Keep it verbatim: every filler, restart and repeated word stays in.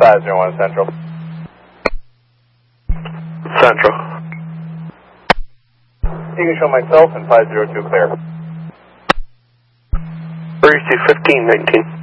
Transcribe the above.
five zero one Central. Central. You can show myself and five zero two clear. Three C fifteen nineteen.